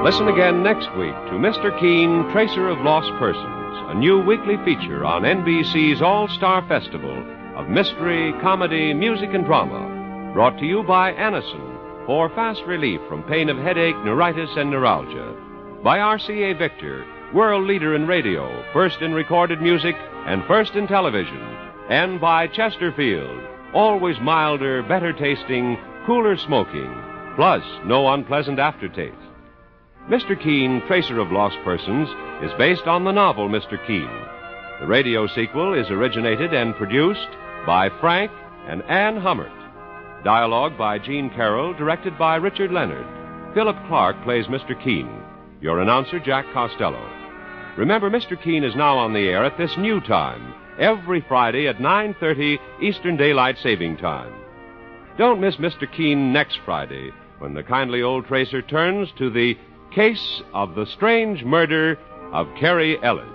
Listen again next week to Mr. Keene, Tracer of Lost Persons, a new weekly feature on NBC's All-Star Festival of mystery, comedy, music, and drama, brought to you by Anacin for fast relief from pain of headache, neuritis, and neuralgia. By RCA Victor, world leader in radio, first in recorded music, and first in television. And by Chesterfield, always milder, better tasting, cooler smoking, plus no unpleasant aftertaste. Mr. Keene, Tracer of Lost Persons, is based on the novel Mr. Keene. The radio sequel is originated and produced by Frank and Ann Hummert. Dialogue by Gene Carroll, directed by Richard Leonard. Philip Clark plays Mr. Keene. Your announcer, Jack Costello. Remember, Mr. Keene is now on the air at this new time, every Friday at 9:30 Eastern Daylight Saving Time. Don't miss Mr. Keene next Friday, when the kindly old tracer turns to the case of the strange murder of Carrie Ellis.